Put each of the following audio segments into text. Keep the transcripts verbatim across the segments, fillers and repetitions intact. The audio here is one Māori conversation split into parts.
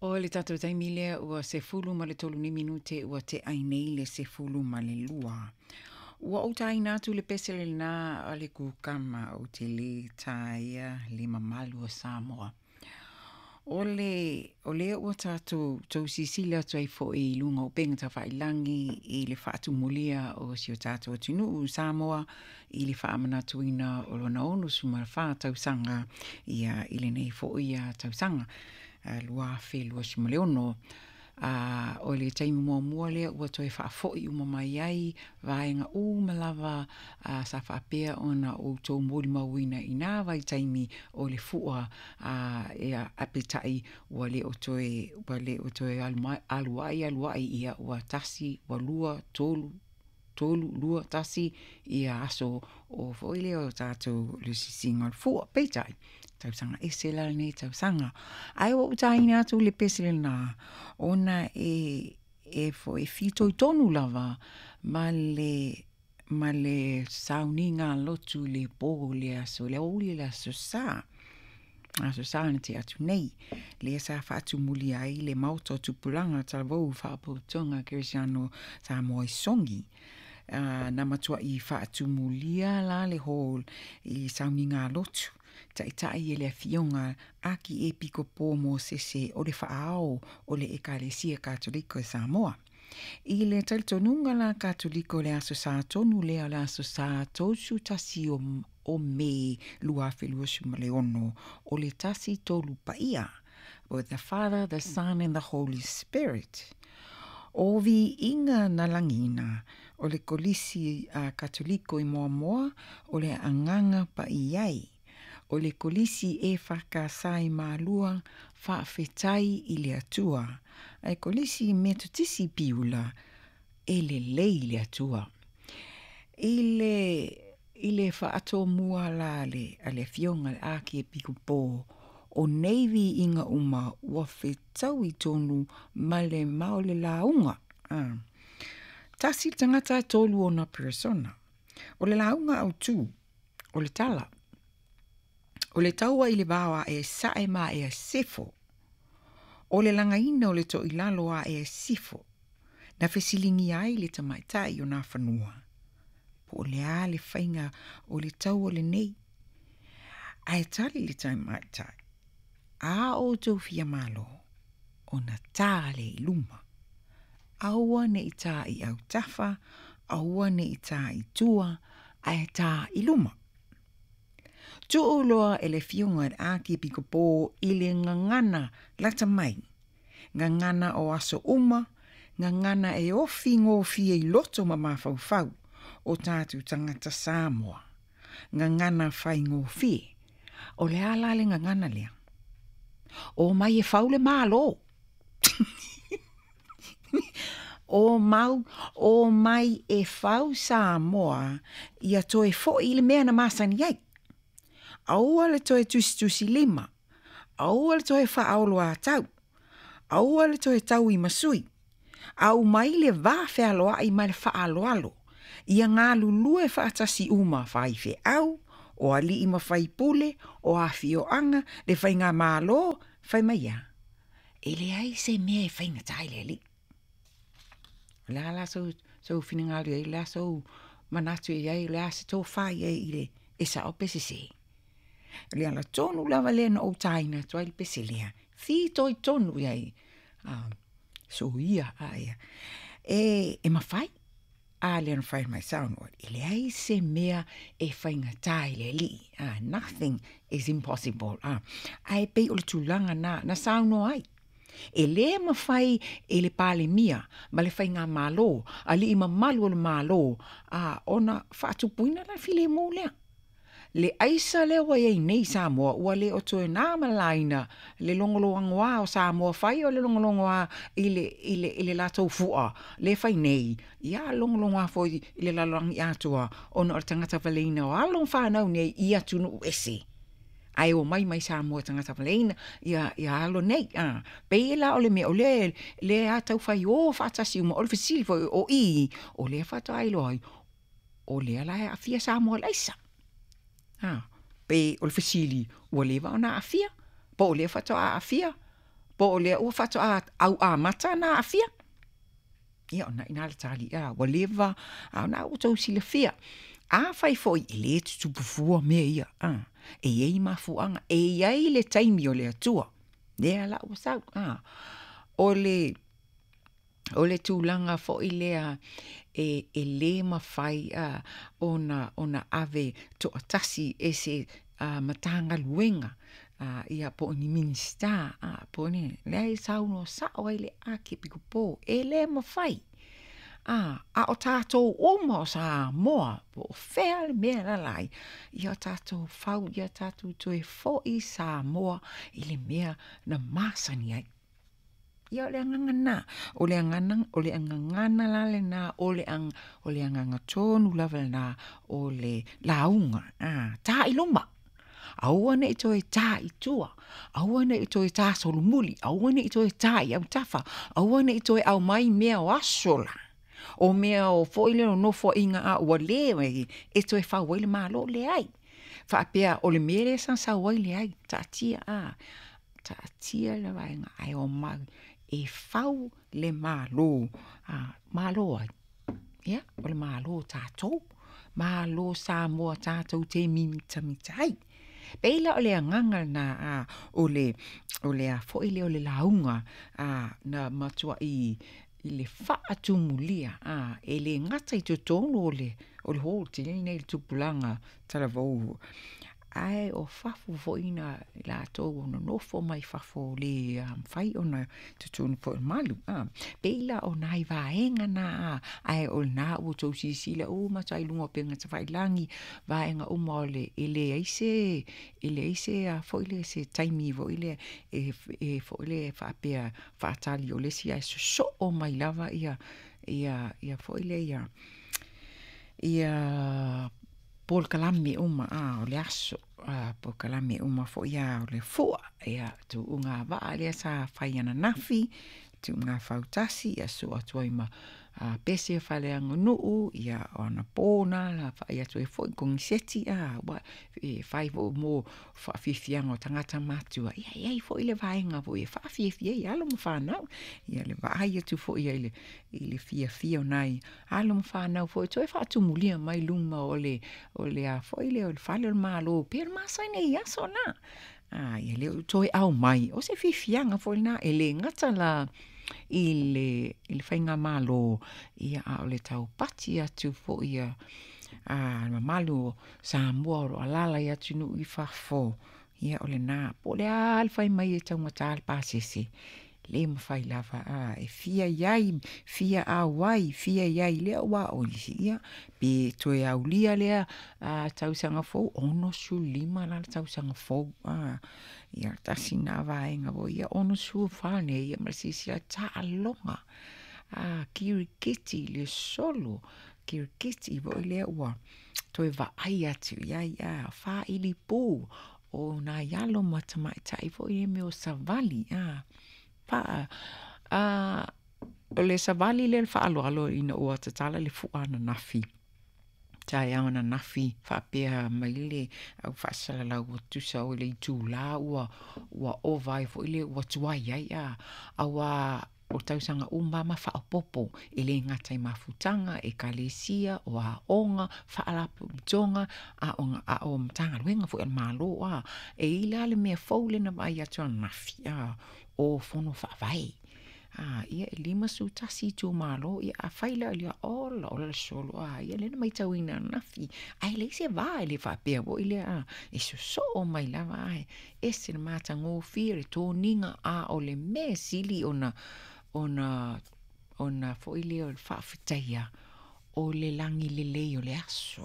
O le tatou taimi lea ua se fulu ma le tolu ni minute ua te ainei le se fulu ma le lua. Ua o tai natu le pesele na ale kukama o te le taia le mamalu o Samoa. O le, o le ua tatou tau sisila atu ai fo i lunga o penga ta whailangi i le whaatu mulia o si o tatou atunu u Samoa i le whaamanatuina o lona onu sumara whaatau sanga ia i le nei fo ia tau sanga. Uh, lua fe lua simaleono uh, o le taimi mua mua lea ua toe whaafoi uma mai ai vaenga u malava uh, sa whaapea ona o tō mori mauina i nā vai taimi o le fua uh, ea apetai ua le o toe ua le o toe aluai aluai ia ua tasi ua lua tolu tolu lua tasi ia aso o foile o tātou le sisinga o fua peitai tau sanga ese la ne tau sanga ai o utaina atu le pesile na ona e e fo e fito i tonu lava ma le ma le sauninga lotu le po le aso le oli le aso sa aso sa na te atu nei le sa fatu muli ai le mauto tupulanga talvou fa po tonga Kirisiano sa moi songi uh, na matua i fatu mulia la le hall i sauninga lotu tai tai ele fionga aki e piko po mo sese o le faao o le ekalesia katoliko e Samoa. I le taltonunga la katoliko le aso sa tonu le ala aso sa tosu tasi o, o me lua felua shumaleono o le tasi tolu paia with the Father, the Son and the Holy Spirit. O vi inga na langina o le kolisi a katoliko i moa moa o le anganga pa iai. O le kolisi e whakasai mālua whaafetai i le atua. Ai kolisi metutisi piula e le lei le atua. I le, i le whaato mua la le, a le fionga le aki e piku pō. O neivi inga uma ua whetau i tonu ma le maole launga. Ah. Tasi tangata tolu ona persona. O le launga au tū, o le tala. O le taua i le bawa e sae ma e a sefo. O le langaina o le to ilalo a e a sifo. Na fesilingi ai le tamaitai o na whanua. Po o le a le whainga o le taua le nei. A e tali le tamaitai. A o tau fia malo. O na tā le iluma. Aua ne i tā i au tafa. Aua ne i tā i tua. A e tā iluma. Tuoloa e le fionga aki piko pō i le ngangana lata mai. Ngangana o aso uma, ngangana e ofi ngofi e loto ma mawhauwhau o tātu tangata Samoa. Ngangana whai ngofi. O le ala le ngangana lea. O mai e whau le mālo. o mau, o mai e whau Samoa i a toe fo i le mea na masani ai. Aua le toe tusi tusi lima. Aua le toe whaolo a tau. Aua le toe tau i masui. Au mai le vā whealoa i mai le whaalo alo. Ia ngā lulue whaatasi uma whai whe au, o ali i mawhai pule, o a fio anga, le whai ngā mālo, whai mai ia. E le ai se mea e whai na tai le li. Le ala so, so whiningaru e le so manatu e ai, le asa tō whai e i le esa o pesese. Le ala tonu lava le na o taina tua il peselea. Fi toi tonu iai. Um, so ia aia. E, e mawhai. A le ana whai mai sauno. I le ai se mea e whainga tai le li. Uh, nothing is impossible. Uh, ai pei o le tūlanga na, na sauno ai. E le mawhai e le pale mia. Ma le whainga malo. A li ima malu o le malo. Uh, ona whaatupuina la file mo lea. Le aisa le wa ye nei Samoa ua le o toe nā malaina le longolongoa o Samoa whai o le longolongoa i le, i le, i le latou fua le whai nei ia longolongoa fo i le lalangi atua o na o tangata waleina o along whanau nei i atu no ese ai o mai mai Samoa tangata waleina ia, ia alo nei ah. Pei la o le me o le le atau whai o whatasi uma o le fasili fo o i o le whata ailo ai o le ala a fia Samoa laisa. Ah, pe o le fasili ua lewa ona afia, po o le fato a afia, Po o lea ua whato a au a mata na a fia. Ia ona ina le tali a wa lewa a na o tau sila fia. A fai foi e le tutupufua mea ia. A. E iei mafuanga. E iei le taimi o le atua. Lea la ua sau. A. O le o le tūlanga foi lea e, e le mawhai a ona, ona ave to atasi e se a matanga luenga. Uh, ia po ni minista a po ni le sau no sa o le a ki piku po e le mo fai a a o tato o mo sa mo po fer me la lai ia tato fau ia tato to e fo i sa mo i le mea na masa ni ai ia le ngana o le ngana o le ngana la le na o le ang o le ngana tonu lava na o le launga a ta ilomba aua ne ito e tā i tua, aua ne ito e tā solumuli, aua ne ito e tā i au tafa, aua ne ito e au mai mea o asola, o mea o foile o nofo inga a ua lewe, ito e whau waile maa lo le ai. Whaapea o le mere san sa waile ai, tā tia a, tā tia le wainga ai o mau, e whau le maa lo, a, maa lo ai. Ia, o le maa lo tātou, maa lo sa mua tātou te mimita mitai. Peila o le anganga na a o le o le a foile o le launga a na matua i i le faatumulia a e le ngata i totono o le o le hol te nei le tupulanga talavou ai o fafu foina la to no no fo mai fafu le um, fai ona totono po malu a peila o nai vaenga na ai o na o to sisila o matai lunga penga te fai langi vaenga o mole ele ise ele ise a foile se taimi vo ile e e foile fa pea fa tali o le sia so so o mai lava ia ia ia foile ia ia Paul kalame uma a o le aso a po kalame uma fo ia o le fua ia tu unga va ale sa faiana nafi tu nga fautasi ia so atuima a pese fale ngunu ia ona pona la fa ia tu fo kong seti a wa e fai vo mo fa fifiango tangata matua ia ia fo ile vainga vo e fa fifia ia lo mo fa na ia le va ia tu fo ia ile ile fia fia nai alo mo fa na fo tu fa tu mulia mai luma ole ole a fo ile o fale malo per masa nei ia sona ah ia le tu au mai o se fifianga fo na ele ngata la ile ile fainga malo ia a ole tau pati atu fo ia a malu sa mo ro alala ia tunu i fa fo ia ole na po le al fai mai e tau matal pasisi le mo fai lava a e fia yai fia a wai fia yai le wa o ia be to ia ulia le a tau sanga fo ono su lima la tau sanga fo a ia tasina vaenga vo ia ono su fane ia masisi ta longa a kirikiti le solo kirikiti vo le wa to va ai atu ia ia fa ili pu o na yalo matama tai vo ia me o savali a pa a le savali le fa alo alo ina o tatala le fu ana nafi tai ana nafi fa pea maile au fa sala la o tu sa o le tu la o o o vai fo ile o tua ia ia awa o tau sanga o mama fa popo ile ngata i mafutanga e kalesia o a onga fa ala tonga a onga a o mtanga wenga fo el malo a e ile ale me fo le na vai atu nafi a o fono fa vai ah ia lima su tasi tu malo ia a faila ia ola ola solo ah ia le mai tawina nafi ai le se vai le fa pe bo ile a e so so mai lava ai e se mata ngo fire to ninga a o le me sili ona ona ona fo ile o fa fitaia o le langi le le o le aso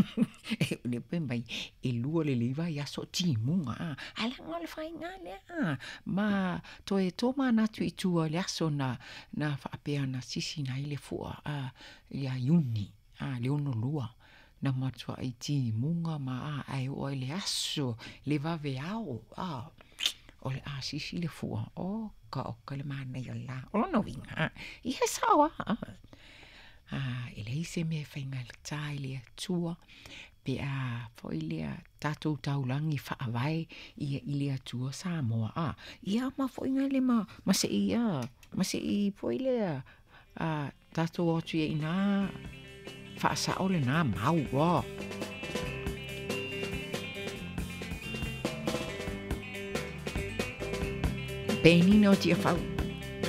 e le pembai e luo le leva ia so timunga a ala ngol fai ngale a ma to e toma na tu tu le aso na na fa apea na sisi na ile fu a ia yuni a le ono lua na matua i timunga ma a ai o le aso le va veao a o le a sisi le fu o ka o ka le mana ia la o no vinga i he sawa ah ele se me fainga le tai le tua Pe a fo ilia tatou taulangi whaawai ia ilia tua Samoa. A, ia ma fo inga le ma, ma se ia, ma se i fo ilia a tatou otu ia ina whaasa ole na mau o. Penina o tia whau.